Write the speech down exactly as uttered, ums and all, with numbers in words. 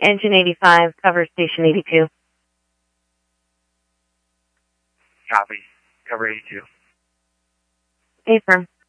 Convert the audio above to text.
Engine eighty-five, cover station eighty-two. Copy. Cover eighty-two. Affirm.